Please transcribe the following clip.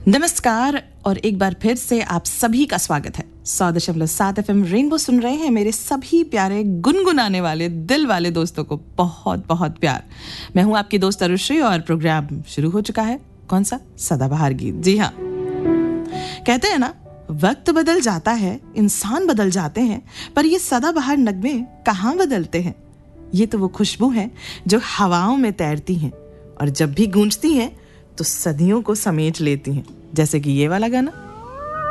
नमस्कार और एक बार फिर से आप सभी का स्वागत है। 100.7 FM रेनबो सुन रहे हैं मेरे सभी प्यारे गुनगुनाने वाले दिल वाले दोस्तों को बहुत बहुत प्यार। मैं हूं आपकी दोस्त अरुश्री और प्रोग्राम शुरू हो चुका है। कौन सा? सदाबहार गीत। जी हाँ, कहते हैं ना, वक्त बदल जाता है, इंसान बदल जाते हैं, पर ये सदाबहार नगमे कहाँ बदलते हैं। ये तो वो खुशबू है जो हवाओं में तैरती हैं और जब भी गूंजती हैं तो सदियों को समेट लेती हैं, जैसे कि ये वाला गाना।